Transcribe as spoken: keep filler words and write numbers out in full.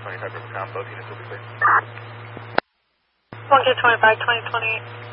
twenty-five Rivercom, both units will be clear. one K twenty-five, twenty twenty.